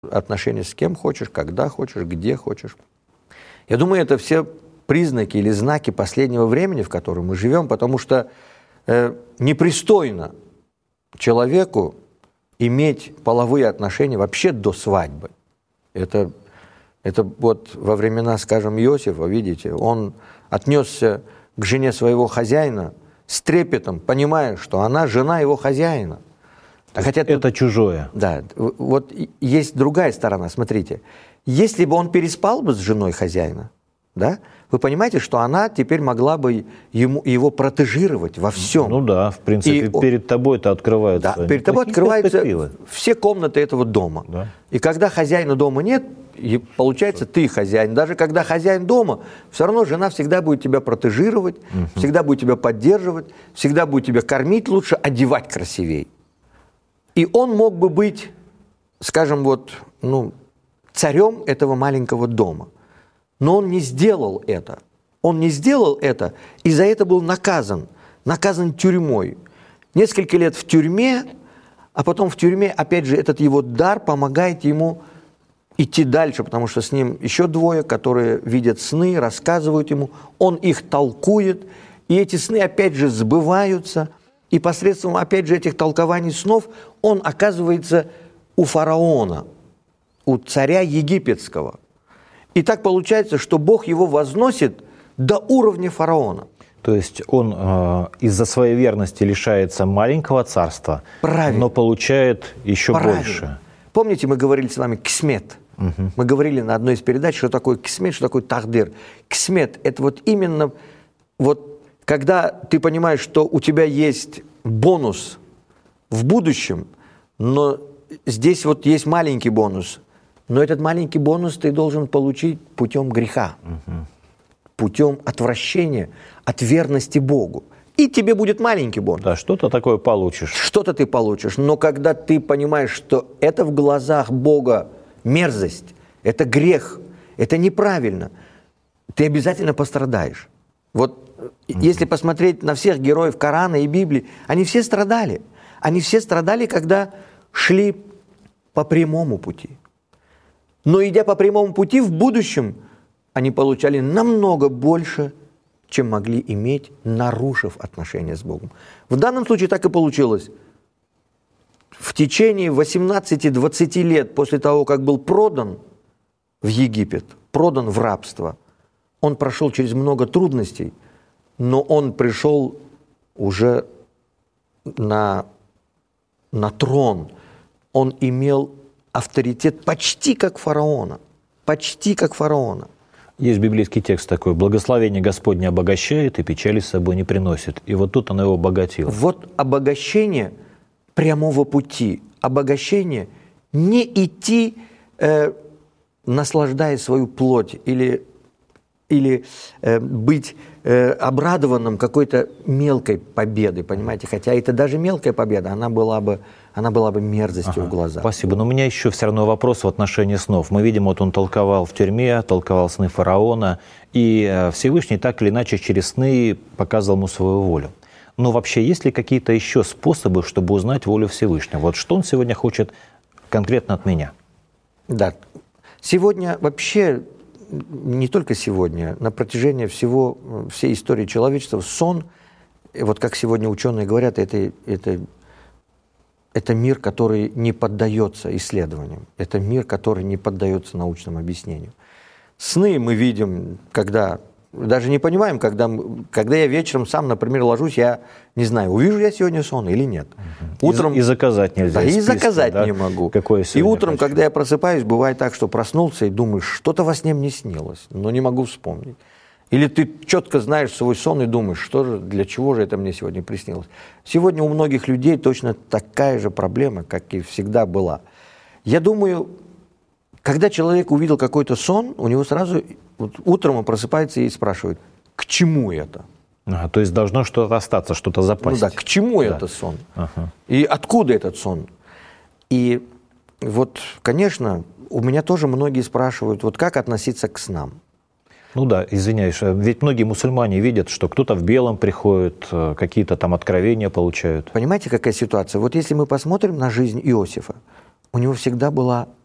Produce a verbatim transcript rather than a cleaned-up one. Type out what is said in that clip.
отношения с кем хочешь, когда хочешь, где хочешь. Я думаю, это все признаки или знаки последнего времени, в котором мы живем, потому что э, непристойно человеку иметь половые отношения вообще до свадьбы. Это, это вот во времена, скажем, Иосифа, видите, он отнесся к жене своего хозяина с трепетом, понимая, что она жена его хозяина. Хотя это тут, чужое. Да, вот есть другая сторона, смотрите. Если бы он переспал бы с женой хозяина, да, вы понимаете, что она теперь могла бы ему, его протежировать во всем. Ну да, в принципе, и, перед тобой это открывается. Да, перед тобой открываются все комнаты этого дома. Да. И когда хозяина дома нет, и получается, ты хозяин. Даже когда хозяин дома, все равно жена всегда будет тебя протежировать, угу. всегда будет тебя поддерживать, всегда будет тебя кормить лучше, одевать красивее. И он мог бы быть, скажем, вот, ну, царем этого маленького дома. Но он не сделал это. Он не сделал это, и за это был наказан. Наказан тюрьмой. Несколько лет в тюрьме, а потом в тюрьме, опять же, этот его дар помогает ему идти дальше, потому что с ним еще двое, которые видят сны, рассказывают ему, он их толкует, и эти сны, опять же, сбываются, и посредством, опять же, этих толкований снов он оказывается у фараона, у царя египетского. И так получается, что Бог его возносит до уровня фараона. То есть он э, из-за своей верности лишается маленького царства, правильно, но получает еще правильно. Больше. Помните, мы говорили с вами кисмет? Угу. Мы говорили на одной из передач, что такое кисмет, что такое тахдир. Кисмет – это вот именно, вот, когда ты понимаешь, что у тебя есть бонус в будущем, но здесь вот есть маленький бонус, но этот маленький бонус ты должен получить путем греха, угу. путем отвращения от верности Богу. И тебе будет маленький бонус. Да, что-то такое получишь. Что-то ты получишь. Но когда ты понимаешь, что это в глазах Бога мерзость, это грех, это неправильно, ты обязательно пострадаешь. Вот mm-hmm. если посмотреть на всех героев Корана и Библии, они все страдали. Они все страдали, когда шли по прямому пути. Но идя по прямому пути, в будущем они получали намного больше, чем могли иметь, нарушив отношения с Богом. В данном случае так и получилось. В течение восемнадцати-двадцати лет после того, как был продан в Египет, продан в рабство, он прошел через много трудностей, но он пришел уже на, на трон. Он имел авторитет почти как фараона. Почти как фараона. Есть библейский текст такой: «Благословение Господне обогащает и печали с собой не приносит». И вот тут оно его обогатило. Вот обогащение прямого пути. Обогащение не идти, э, наслаждая свою плоть, или, или э, быть э, обрадованным какой-то мелкой победой, понимаете? Хотя это даже мелкая победа, она была бы, она была бы мерзостью ага, в глазах. Спасибо. Но у меня еще все равно вопрос в отношении снов. Мы видим, вот он толковал в тюрьме, толковал сны фараона, и Всевышний так или иначе через сны показывал ему свою волю. Но вообще есть ли какие-то еще способы, чтобы узнать волю Всевышнего? Вот что он сегодня хочет конкретно от меня? Да. Сегодня вообще, не только сегодня, на протяжении всего, всей истории человечества, сон, вот как сегодня ученые говорят, это, это, это мир, который не поддается исследованиям. Это мир, который не поддается научному объяснению. Сны мы видим, когда... Даже не понимаем, когда, когда я вечером сам, например, ложусь, я не знаю, увижу я сегодня сон или нет. Угу. Утром... И, и заказать нельзя. Да, и списка, заказать да? не могу. Какое и утром, хочу. Когда я просыпаюсь, бывает так, что проснулся и думаешь, что-то во сне мне снилось, но не могу вспомнить. Или ты четко знаешь свой сон и думаешь, что же, для чего же это мне сегодня приснилось. Сегодня у многих людей точно такая же проблема, как и всегда была. Я думаю, когда человек увидел какой-то сон, у него сразу... Вот утром он просыпается и спрашивает, к чему это? А, то есть должно что-то остаться, что-то запасть. Ну да, к чему да. это сон? Ага. И откуда этот сон? И вот, конечно, у меня тоже многие спрашивают, вот как относиться к снам? Ну да, извиняюсь, ведь многие мусульмане видят, что кто-то в белом приходит, какие-то там откровения получают. Понимаете, какая ситуация? Вот если мы посмотрим на жизнь Иосифа, у него всегда была